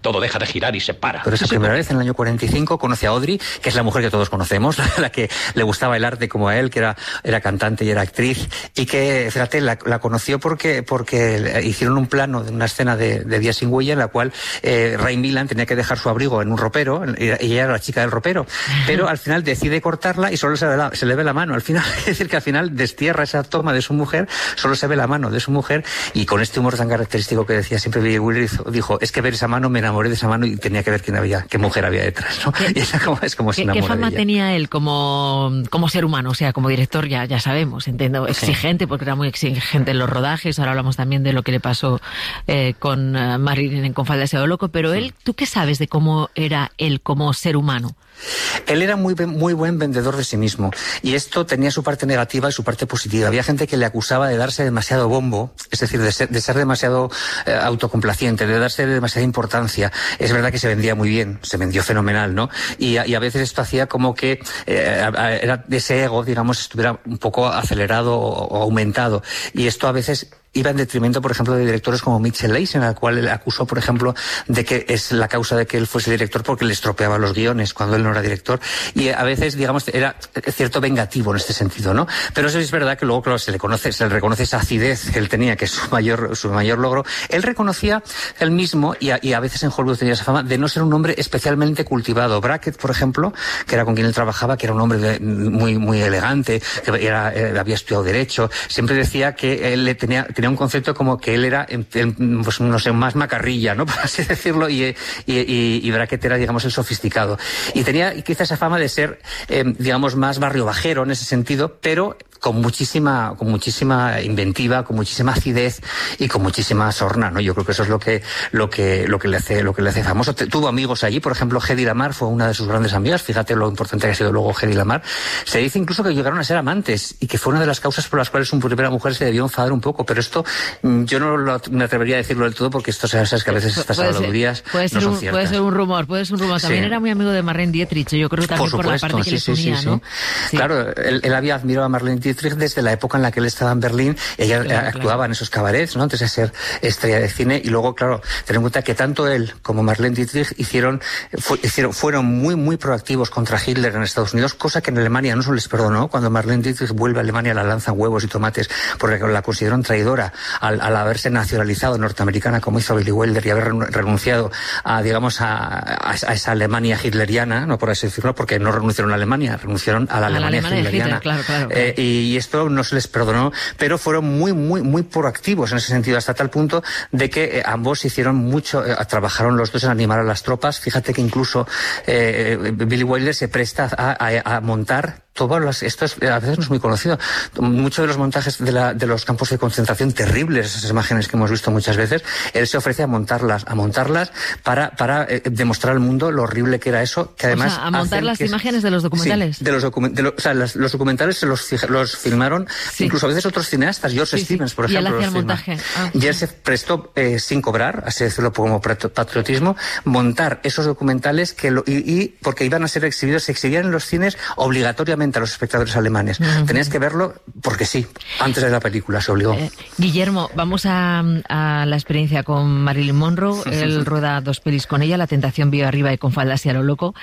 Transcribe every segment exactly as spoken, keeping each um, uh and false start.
todo deja de girar y se para. Pero esa primera vez, en el año cuarenta y cinco, conoce a Audrey, que es la mujer que todos conocemos, la que le gustaba el arte como a él, que era, era cantante y era actriz, y que, fíjate, la, la conoció porque, porque hicieron un plano de una escena de, de Días sin huella, en la cual eh, Ray Milland tenía que dejar su abrigo en un ropero, y ella era la chica del ropero, pero al final decide cortarla y solo se le, la, se le ve la mano. Al final, es decir, que al final destierra esa toma de su mujer, solo se ve la mano de su mujer, y con este humor tan característico que decía siempre Billy Wilder, dijo, es que ver esa mano, me enamoré de esa mano y tenía que ver quién había, qué mujer había detrás, ¿no? Y esa como, es como se enamora. ¿Qué fama de ella. tenía él como, como ser humano? O sea, como director, ya, ya sabemos, entiendo, exigente, porque era muy exigente en los rodajes. Ahora hablamos también de lo que le pasó eh, con uh, Marilyn Con falda de Sábado Loco, pero él, ¿tú qué sabes de cómo era él como ser humano? Él era muy, muy buen vendedor de sí mismo, y esto tenía su parte negativa y su parte positiva. Había gente que le acusaba de darse demasiado bombo, es decir, de ser, de ser demasiado eh, autocomplaciente, de darse demasiada importancia. Es verdad que se vendía muy bien, se vendió fenomenal, ¿no? Y a, y a veces esto hacía como que eh, era ese ego, digamos, estuviera un poco acelerado o, o aumentado, y esto a veces iba en detrimento, por ejemplo, de directores como Mitchell Leisen, al cual le acusó, por ejemplo, de que es la causa de que él fuese director porque le estropeaba los guiones cuando él no era director. Y a veces, digamos, era cierto vengativo en este sentido, ¿no? Pero eso es verdad que luego, claro, se le conoce, se le reconoce esa acidez que él tenía, que es su mayor, su mayor logro. Él reconocía él mismo, y a, y a veces en Hollywood tenía esa fama, de no ser un hombre especialmente cultivado. Brackett, por ejemplo, que era con quien él trabajaba, que era un hombre de, muy, muy elegante, que era, eh, había estudiado Derecho, siempre decía que él le tenía, tenía un concepto como que él era, pues, no sé, más macarrilla, ¿no? Por así decirlo, y, y, y, y Brackett era, digamos, el sofisticado. Y tenía quizá esa fama de ser, eh, digamos, más barrio bajero en ese sentido, pero con muchísima, con muchísima inventiva, con muchísima acidez y con muchísima sorna, ¿no? Yo creo que eso es lo que, lo que, lo que le hace, lo que le hace famoso. Tuvo amigos allí, por ejemplo, Hedy Lamarr fue una de sus grandes amigas. Fíjate lo importante que ha sido luego Hedy Lamarr. Se dice incluso que llegaron a ser amantes y que fue una de las causas por las cuales su primera mujer se debió enfadar un poco, pero esto yo no lo, me atrevería a decirlo del todo porque esto sabes que a veces estas habladurías no son ciertas. Puede ser un rumor, puede ser un rumor. También sí. Era muy amigo de Marlene Dietrich, yo creo que también por, supuesto, por la parte que sí, les unía, sí, sí, ¿no? Sí. Claro, él, él había admirado a Marlene Dietrich desde la época en la que él estaba en Berlín. Ella claro, actuaba claro. en esos cabarets, ¿no? Antes de ser estrella de cine, y luego, claro, ten en cuenta que tanto él como Marlene Dietrich hicieron, fu hicieron fueron muy, muy proactivos contra Hitler en Estados Unidos, cosa que en Alemania no se les perdonó. Cuando Marlene Dietrich vuelve a Alemania la lanzan huevos y tomates porque la consideraron traidora al, al haberse nacionalizado norteamericana como hizo Billy Wilder y haber renunciado a, digamos, a, a, a esa Alemania hitleriana, no por así decirlo, porque no renunciaron a Alemania, renunciaron a la, a Alemania, la Alemania hitleriana. Hitler, claro, claro, claro. Eh, y esto no se les perdonó, pero fueron muy, muy, muy proactivos en ese sentido, hasta tal punto de que eh, ambos hicieron mucho, eh, trabajaron los dos en animar a las tropas. Fíjate que incluso eh, Billy Wilder se presta a, a, a montar todos los, esto es, a veces no es muy conocido, muchos de los montajes de, la, de los campos de concentración terribles, esas imágenes que hemos visto muchas veces, él se ofrece a montarlas, a montarlas para, para eh, demostrar al mundo lo horrible que era eso, que además... O sea, a montar las imágenes es, de los documentales. Sí, de los, document, de lo, o sea, las, los documentales se los, los filmaron, sí. incluso a veces otros cineastas, George sí, Stevens, sí. por ejemplo. Y él hacía el montaje. Ah, y él se prestó, eh, sin cobrar, así decirlo como patriotismo, montar esos documentales que lo, y, y porque iban a ser exhibidos, se exhibían en los cines obligatoriamente a los espectadores alemanes. Uh-huh. Tenías que verlo porque sí, antes de la película se obligó. Eh, Guillermo, vamos a, a la experiencia con Marilyn Monroe. Él rueda dos pelis con ella, La tentación vive arriba y Con faldas y a lo loco.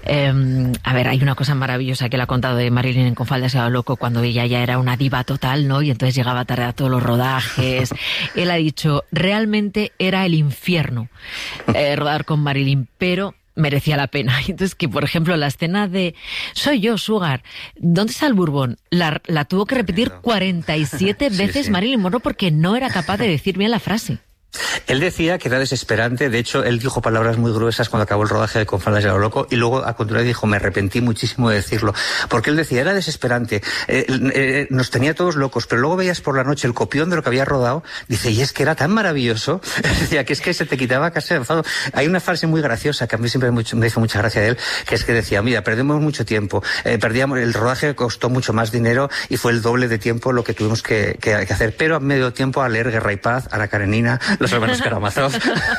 Eh, a ver, hay una cosa maravillosa que él ha contado de Marilyn en Con faldas y a lo loco, cuando ella ya era una diva total, ¿no? Y entonces llegaba tarde a todos los rodajes. Él ha dicho, realmente era el infierno eh, rodar con Marilyn, pero merecía la pena. Entonces, que por ejemplo, la escena de Soy yo, Sugar, ¿dónde está el Bourbon? La, la tuvo que repetir cuarenta y siete veces sí, sí. Marilyn Monroe porque no era capaz de decir bien la frase. Él decía que era desesperante, de hecho, él dijo palabras muy gruesas cuando acabó el rodaje de Con faldas y a lo loco, y luego a continuación dijo, me arrepentí muchísimo de decirlo, porque él decía, era desesperante, eh, eh, nos tenía todos locos, pero luego veías por la noche el copión de lo que había rodado, dice, y es que era tan maravilloso, decía, que es que se te quitaba casi el enfado. Hay una frase muy graciosa, que a mí siempre me hizo mucha gracia de él, que es que decía, mira, perdimos mucho tiempo, eh, perdíamos, el rodaje costó mucho más dinero, y fue el doble de tiempo lo que tuvimos que, que, que hacer, pero a medio tiempo a leer Guerra y Paz, Ana Karenina, los hermanos Karamazov.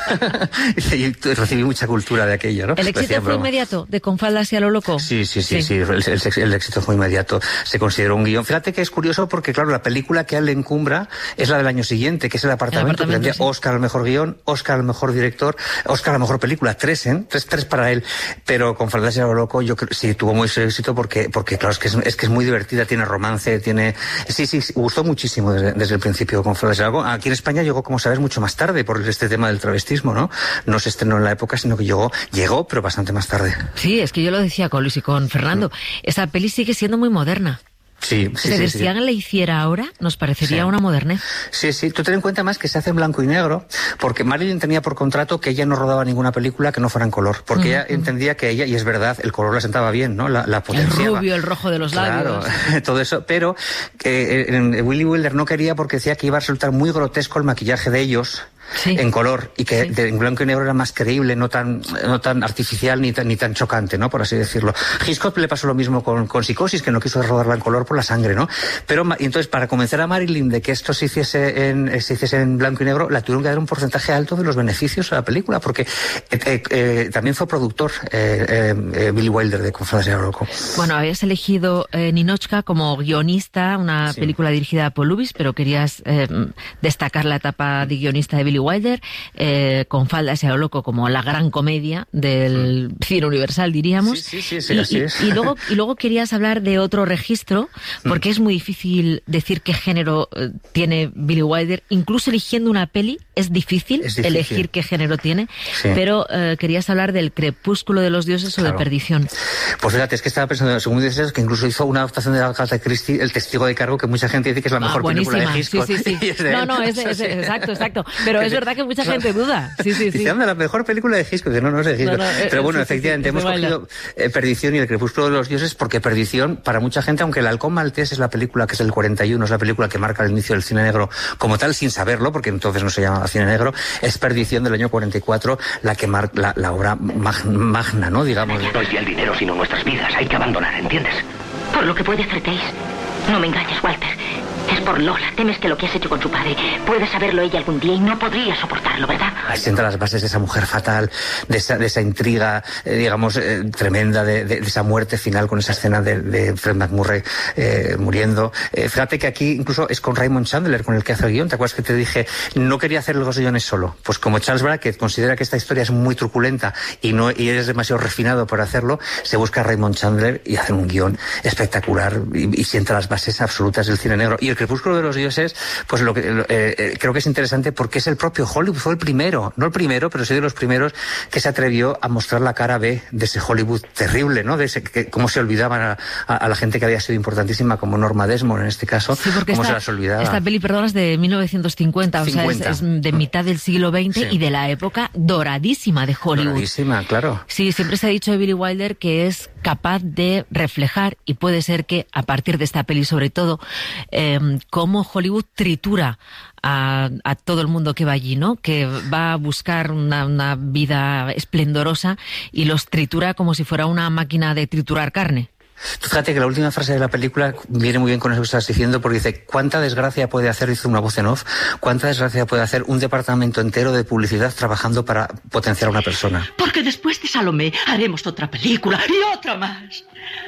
Y recibí mucha cultura de aquello, ¿no? ¿El éxito fue inmediato, de Con faldas y a lo loco? Sí, sí, sí, sí, sí. El, el, el éxito fue inmediato. Se consideró un guión. Fíjate que es curioso porque, claro, la película que a él le encumbra es la del año siguiente, que es El apartamento, el apartamento que tendría sí. Oscar al mejor guión, Oscar al mejor director, Oscar a la mejor película, tres, ¿eh? Tres, tres para él. Pero Con faldas y a lo loco, yo creo, sí, tuvo mucho éxito porque, porque claro, es que es, es que es muy divertida, tiene romance, tiene, sí, sí, sí gustó muchísimo desde, desde el principio Con faldas y a lo loco. Aquí en España llegó, como sabes, mucho más tarde por este tema del travestismo, ¿no? No se estrenó en la época, sino que llegó, llegó, pero bastante más tarde. Sí, es que yo lo decía con Luis y con Fernando. Mm. Esa peli sigue siendo muy moderna. Sí, sí, es decir, sí, si sí. alguien la hiciera ahora, nos parecería sí. una modernez. Sí, sí. Tú ten en cuenta más que se hace en blanco y negro, porque Marilyn tenía por contrato que ella no rodaba ninguna película que no fuera en color, porque uh-huh. ella entendía que ella, y es verdad, el color la sentaba bien, ¿no? La, la potenciaba. El rubio, el rojo de los labios. Claro, todo eso. Pero que eh, Willy Wilder no quería porque decía que iba a resultar muy grotesco el maquillaje de ellos. Sí. En color, y que sí. de, en blanco y negro era más creíble, no tan no tan artificial ni tan, ni tan chocante, ¿no? Por así decirlo. Hitchcock le pasó lo mismo con, con Psicosis, que no quiso rodarla en color por la sangre, ¿no? Pero y entonces, para convencer a Marilyn de que esto se hiciese en, se hiciese en blanco y negro, la tuvieron que dar un porcentaje alto de los beneficios a la película, porque eh, eh, eh, también fue productor eh, eh, Billy Wilder de Con faldas y a lo loco. Bueno, habías elegido eh, Ninotchka como guionista, una sí. película dirigida por Lubitsch, pero querías eh, destacar la etapa de guionista de Billy Wilder, eh, Con faldas y a lo loco como la gran comedia del mm. cine universal, diríamos. Sí, sí, sí, sí y, así es. Y, y, luego, y luego querías hablar de otro registro, porque mm. es muy difícil decir qué género eh, tiene Billy Wilder. Incluso eligiendo una peli es difícil, es difícil. elegir qué género tiene, sí. pero eh, querías hablar del Crepúsculo de los dioses claro. o de Perdición. Pues fíjate, es que estaba pensando, según dices, que incluso hizo una adaptación de Agatha Christie, El testigo de cargo, que mucha gente dice que es la mejor ah, película de Hitchcock. Sí, sí, sí. Es de no, él. no, es, es, es, exacto, exacto. Pero es verdad que mucha gente duda. Sí, sí, sí. Dice, anda, la mejor película de Hitchcock, que no, no es de Hitchcock. No, no, pero bueno, sí, efectivamente, sí, sí, hemos cogido eh, Perdición y El crepúsculo de los dioses, porque Perdición, para mucha gente, aunque El halcón maltés es la película que es del cuarenta y uno, es la película que marca el inicio del cine negro como tal, sin saberlo, porque entonces no se llamaba cine negro, es Perdición del año cuarenta y cuatro la que marca la, la obra mag, magna, ¿no? Digamos. No es ya el dinero, sino nuestras vidas. Hay que abandonar, ¿entiendes? Por lo que puede hacer Taze. No me engañes, Walter. Es por Lola. Temes que lo que has hecho con su padre puede saberlo ella algún día y no podría soportarlo, ¿verdad? Sienta las bases de esa mujer fatal, de esa, de esa intriga, eh, digamos, eh, tremenda, de, de, de esa muerte final con esa escena de, de Fred McMurray eh, muriendo. Eh, fíjate que aquí incluso es con Raymond Chandler con el que hace el guión. ¿Te acuerdas que te dije, no quería hacer los guiones solo? Pues como Charles Brackett considera que esta historia es muy truculenta y no y eres demasiado refinado por hacerlo, se busca a Raymond Chandler y hace un guión espectacular y, y sienta las bases absolutas del cine negro. Y El crepúsculo de los dioses, pues lo que eh, eh, creo que es interesante porque es el propio Hollywood, fue el primero, no el primero, pero sí de los primeros que se atrevió a mostrar la cara B de ese Hollywood terrible, ¿no? De ese, que, cómo se olvidaban a, a, a la gente que había sido importantísima, como Norma Desmond en este caso, sí, cómo esta, se las olvidaba. Esta peli, perdón, es de mil novecientos cincuenta, cincuenta. O sea, es, es de mitad del siglo veinte sí. y de la época doradísima de Hollywood. Doradísima, claro. Sí, siempre se ha dicho de Billy Wilder que es capaz de reflejar, y puede ser que a partir de esta peli sobre todo, eh, cómo Hollywood tritura a, a todo el mundo que va allí, ¿no? Que va a buscar una, una vida esplendorosa y los tritura como si fuera una máquina de triturar carne. Fíjate que la última frase de la película viene muy bien con eso que estás diciendo, porque dice, ¿cuánta desgracia puede hacer, dice una voz en off, cuánta desgracia puede hacer un departamento entero de publicidad trabajando para potenciar a una persona? Porque después de Salomé haremos otra película y otra más.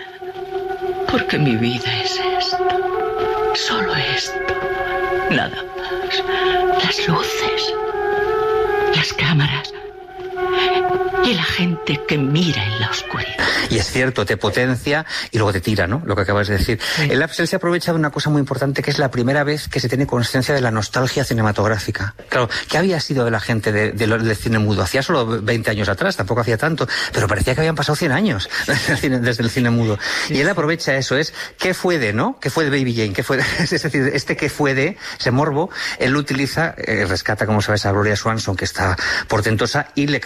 Porque mi vida es esto. Solo esto. Nada más. Las luces. Las cámaras. Y la gente que mira en la oscuridad. Y es cierto, te potencia y luego te tira, ¿no? Lo que acabas de decir. Sí. El Apsel se aprovecha de una cosa muy importante, que es la primera vez que se tiene conciencia de la nostalgia cinematográfica. Claro, ¿qué había sido de la gente de, de, de, del cine mudo? Hacía solo veinte años atrás, tampoco hacía tanto, pero parecía que habían pasado cien años desde el cine, desde el cine mudo. Sí, y él aprovecha eso, es ¿qué fue de, no? ¿Qué fue de Baby Jane? ¿Qué fue de? Es decir, este ¿qué fue de? Ese morbo, él lo utiliza, eh, rescata, como sabes, a Gloria Swanson, que está portentosa, y le causa un problema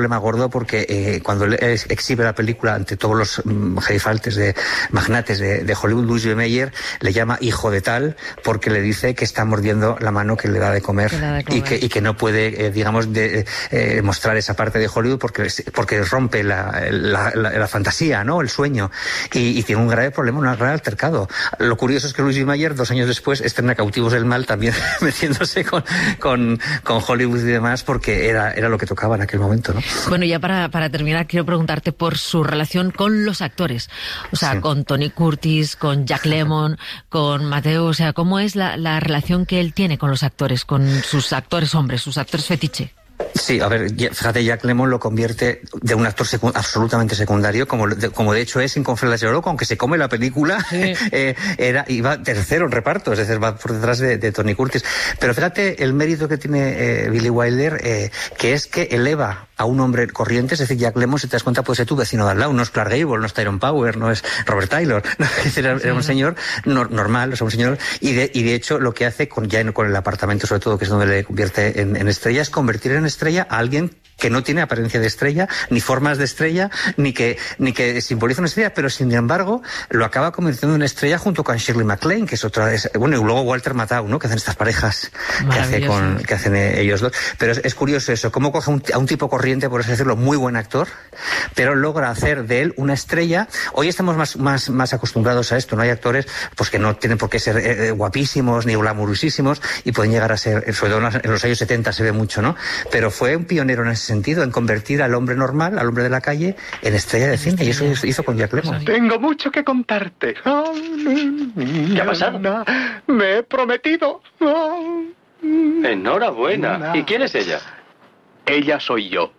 problema gordo porque eh, cuando él exhibe la película ante todos los um, gerifaltes de magnates de, de Hollywood, Louis B. Mayer le llama hijo de tal porque le dice que está mordiendo la mano que le da de comer, da de comer. Y, que, y que no puede, eh, digamos, de, eh, mostrar esa parte de Hollywood porque, porque rompe la, la, la, la fantasía, ¿no? El sueño. Y, y tiene un grave problema, un grave altercado. Lo curioso es que Louis B. Mayer, dos años después, estrena Cautivos del Mal, también metiéndose con, con, con Hollywood y demás, porque era, era lo que tocaba en aquel momento, ¿no? Bueno, ya para, para terminar, quiero preguntarte por su relación con los actores. O sea, sí. con Tony Curtis, con Jack Lemmon, con Mateo. O sea, ¿cómo es la, la relación que él tiene con los actores, con sus actores hombres, sus actores fetiche? Sí, a ver, fíjate, Jack Lemmon lo convierte de un actor secu- absolutamente secundario, como de, como de hecho es en Confelas de Loco, aunque se come la película, sí. eh, era, iba tercero en reparto, es decir, va por detrás de, de Tony Curtis. Pero fíjate el mérito que tiene eh, Billy Wilder, eh, que es que eleva a un hombre corriente, es decir, Jack Lemmon, si te das cuenta, puede ser tu vecino de al lado, no es Clark Gable, no es Tyrone Power, no es Robert Taylor, no, es decir, era, era un señor no, normal, o sea, un señor, y de, y de hecho lo que hace con, ya en, con el apartamento, sobre todo, que es donde le convierte en, en estrella, es convertir en estrella a alguien que no tiene apariencia de estrella, ni formas de estrella, ni que, ni que simboliza una estrella, pero sin embargo lo acaba convirtiendo en estrella junto con Shirley MacLaine, que es otra, es, bueno, y luego Walter Matthau, ¿no? Que hacen estas parejas que, hace con, que hacen ellos dos. Pero es, es curioso eso, cómo coge un, a un tipo corriente, por así decirlo, muy buen actor, pero logra hacer de él una estrella. Hoy estamos más, más, más acostumbrados a esto, ¿no? Hay actores pues que no tienen por qué ser eh, guapísimos ni glamurosísimos y pueden llegar a ser, sobre todo en los años setenta se ve mucho, ¿no? Pero fue un pionero en ese sentido, en convertir al hombre normal, al hombre de la calle, en estrella de cine, y eso hizo con Jack Lemmon. Tengo mucho que contarte. ¿Qué ha pasado? Me he prometido. Enhorabuena. ¿Y quién es ella? Ella soy yo.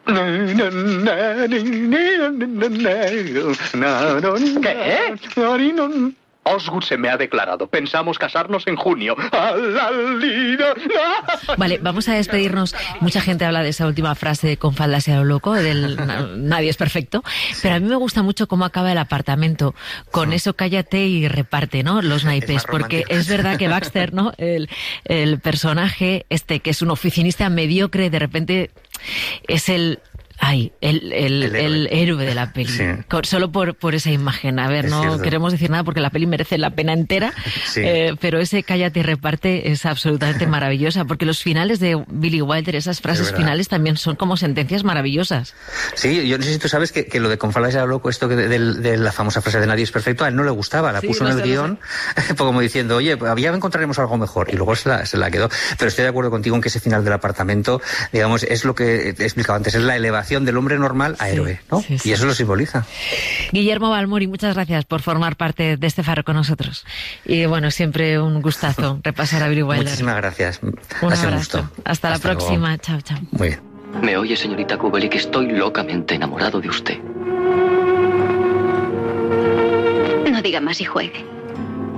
¿Qué? Osgood se me ha declarado. Pensamos casarnos en junio. Vale, vamos a despedirnos. Mucha gente habla de esa última frase de con faldas y a lo loco, del nadie es perfecto, pero a mí me gusta mucho cómo acaba el apartamento, con eso cállate y reparte, ¿no? Los naipes, porque es verdad que Baxter, ¿no? El, el personaje este, que es un oficinista mediocre, de repente es el... Ay, el, el, el, héroe. el héroe de la peli. Sí. Solo por, por esa imagen. A ver, es no cierto. Queremos decir nada porque la peli merece la pena entera, sí. eh, pero ese cállate y reparte es absolutamente maravillosa, porque los finales de Billy Wilder, esas frases finales también son como sentencias maravillosas. Sí, yo no sé si tú sabes que, que lo de con faldas y a lo loco, esto que de, de, de la famosa frase de nadie es perfecto, a él no le gustaba, la sí, puso en el guión como diciendo, oye, ya encontraremos algo mejor, y luego se la, se la quedó. Pero estoy de acuerdo contigo en que ese final del apartamento, digamos, es lo que te he explicado antes, es la elevación del hombre normal a sí, héroe, ¿no? Sí, sí. Y eso lo simboliza. Guillermo Balmori, muchas gracias por formar parte de este faro con nosotros. Y bueno, siempre un gustazo repasar a Billy Wilder. Muchísimas gracias. Un abrazo. Un gusto. Hasta, Hasta la próxima. Luego. Chao, chao. Muy bien. Me oye, señorita Kubelik, estoy locamente enamorado de usted. No diga más y juegue.